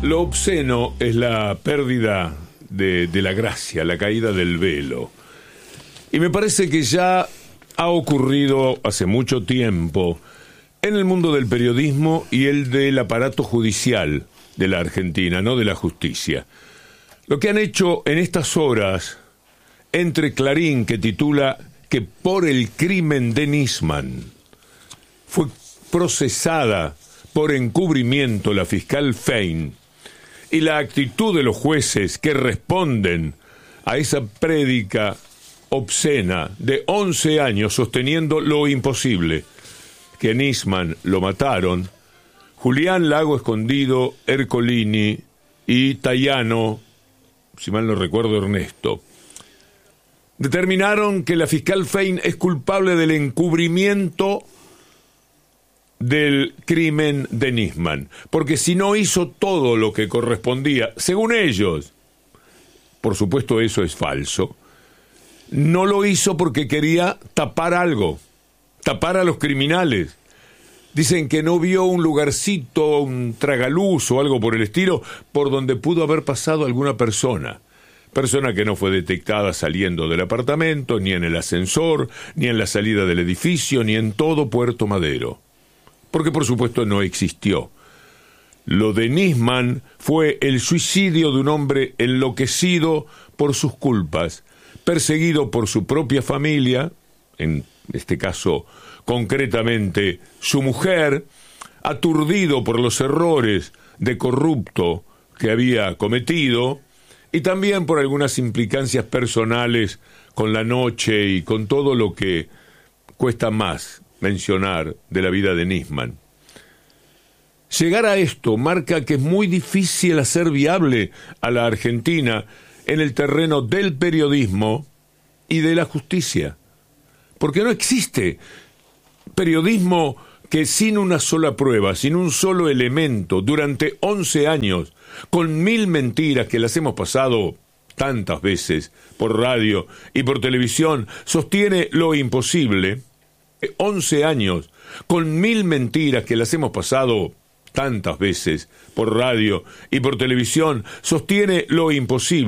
Lo obsceno es la pérdida de la gracia, la caída del velo. Y me parece que ya ha ocurrido hace mucho tiempo en el mundo del periodismo y el del aparato judicial de la Argentina, no de la justicia. Lo que han hecho en estas horas entre Clarín, que titula que por el crimen de Nisman fue procesada por encubrimiento la fiscal Fein, y la actitud de los jueces que responden a esa prédica obscena de 11 años sosteniendo lo imposible, que Nisman lo mataron, Julián Lago Escondido, Ercolini y Tayano, si mal no recuerdo Ernesto, determinaron que la fiscal Fein es culpable del encubrimiento del crimen de Nisman, porque si no hizo todo lo que correspondía, según ellos, por supuesto eso es falso, no lo hizo porque quería tapar algo, tapar a los criminales. Dicen que no vio un lugarcito, un tragaluz o algo por el estilo, por donde pudo haber pasado alguna persona que no fue detectada saliendo del apartamento, ni en el ascensor, ni en la salida del edificio, ni en todo Puerto Madero. Porque por supuesto no existió. Lo de Nisman fue el suicidio de un hombre enloquecido por sus culpas, perseguido por su propia familia, en este caso concretamente su mujer, aturdido por los errores de corrupto que había cometido, y también por algunas implicancias personales con la noche y con todo lo que cuesta más mencionar de la vida de Nisman. Llegar a esto marca que es muy difícil hacer viable a la Argentina en el terreno del periodismo y de la justicia, porque no existe periodismo que sin una sola prueba, sin un solo elemento, durante 11 años, con 1000 mentiras que las hemos pasado tantas veces por radio y por televisión, sostiene lo imposible. 11 años, con 1000 mentiras que las hemos pasado tantas veces por radio y por televisión, sostiene lo imposible.